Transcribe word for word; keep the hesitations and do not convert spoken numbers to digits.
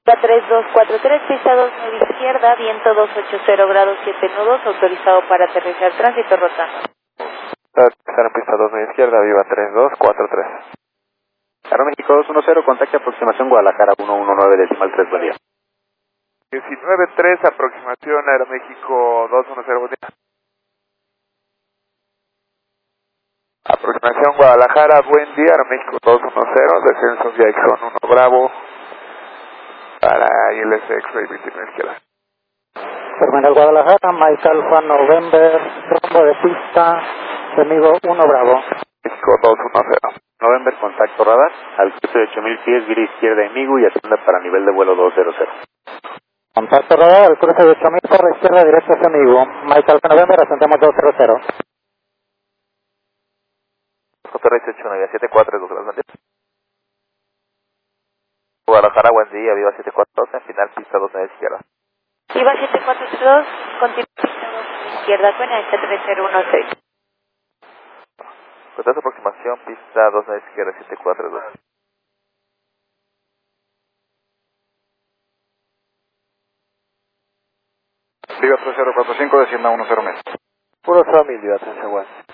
tres dos cuatro tres, pista dos nueve izquierda, viento doscientos ochenta grados siete nudos, autorizado para aterrizar, tránsito rotando. Está en pista dos nueve izquierda, viva tres dos cuatro tres. Aeroméxico dos uno cero, contacto aproximación Guadalajara uno uno nueve decimal tres, buen día. diecinueve tres, aproximación Aeroméxico dos uno cero, buen día. Aproximación Guadalajara, buen día, Aeroméxico dos uno cero, descenso Jackson uno Bravo, para I L S X-Ray veintinueve izquierda. Terminal Guadalajara, Mike Alfa November, rumbo de pista, enemigo uno Bravo. México dos uno cero. November, contacto radar, al cruce de ocho mil pies, vía izquierda enemigo y atienda para nivel de vuelo doscientos. Contacto radar, al cruce de ocho mil por la izquierda, directo hacia enemigo. Mike Alfa November, ascendemos doscientos. J R ocho nueve siete cuatro dos, gracias. Guadalajara, buen día, viva siete cuatro dos, en final pista dos nueve izquierda. Viva siete cuatro dos, continúa pista dos nueve izquierda, con H tres cero uno seis. Contacto aproximación, pista dos nueve izquierda, siete cuatro dos. Viva tres cero cuatro cinco, descienda uno cero metros. Puro Family, viva tres cero uno.